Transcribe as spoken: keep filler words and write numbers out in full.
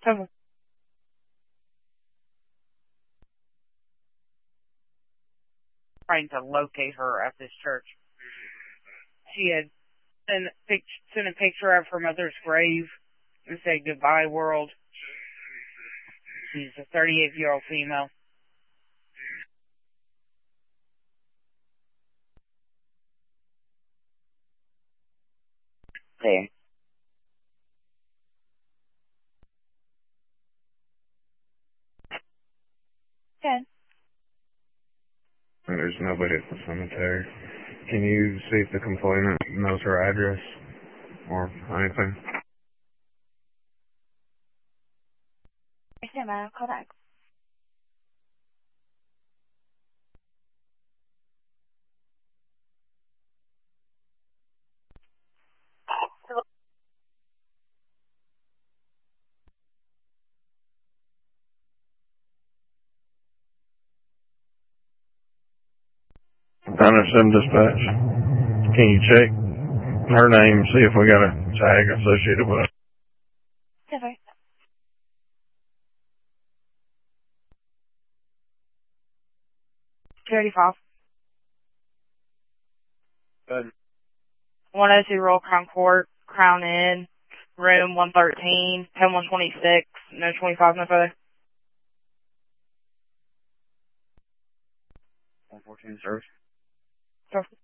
So, trying to locate her at this church. She had sent, sent a picture of her mother's grave and said, "Goodbye, world." She's a thirty-eight-year-old female. There. Good. There's nobody at the cemetery. Can you see if the complainant knows her address or anything? Stand by. I'll call back. Anderson Dispatch. Can you check her name, see if we got a tag associated with it? Never. thirty-five. Good. one oh two Royal Crown Court, Crown Inn, room one thirteen, ten one twenty-six, no twenty-five, no further. one fourteen service. Perfect.